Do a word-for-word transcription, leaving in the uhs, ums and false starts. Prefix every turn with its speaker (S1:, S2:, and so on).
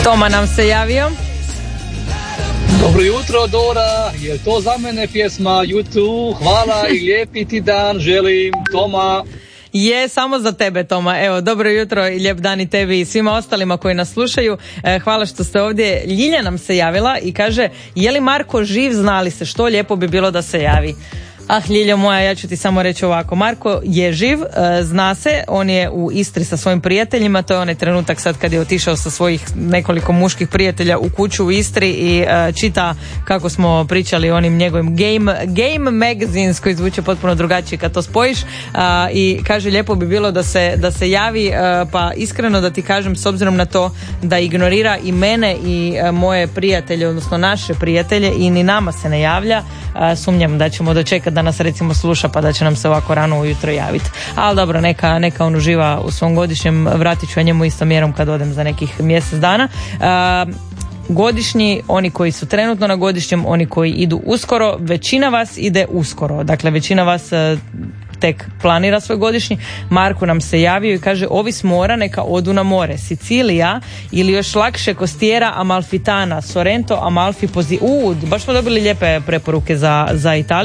S1: Toma nam se javio.
S2: Dobro jutro, Dora, je to za mene pjesma YouTube? Hvala i lijepi ti dan želim, Toma.
S1: Je, samo za tebe, Toma. Evo, dobro jutro i lijep dan i tebi i svima ostalima koji nas slušaju. E, hvala što ste ovdje. Ljilja nam se javila i kaže, je li Marko živ, znali se, što lijepo bi bilo da se javi. Ah, Ljiljo moja, ja ću ti samo reći ovako. Marko je živ, zna se, on je u Istri sa svojim prijateljima, to je onaj trenutak sad kad je otišao sa svojih nekoliko muških prijatelja u kuću u Istri i uh, čita kako smo pričali o onim njegovim game, game magazines koji zvuče potpuno drugačije kad to spojiš uh, i kaže lijepo bi bilo da se, da se javi, uh, pa iskreno da ti kažem, s obzirom na to da ignorira i mene i uh, moje prijatelje, odnosno naše prijatelje i ni nama se ne javlja, uh, sumnjam da ćemo dočekati da nas recimo sluša pa da će nam se ovako rano ujutro javiti. Ali dobro, neka, neka on uživa u svom godišnjem, vratit ću ja njemu istom mjerom kad odem za nekih mjesec dana. Uh, godišnji, oni koji su trenutno na godišnjem, oni koji idu uskoro, većina vas ide uskoro. Dakle, većina vas uh, tek planira svoj godišnji. Marko nam se javio i kaže, ovi s mora neka odu na more. Sicilija ili još lakše Costiera Amalfitana, Sorrento, Amalfi, Pozi... U, baš smo dobili lijepe preporuke za, za Italiju.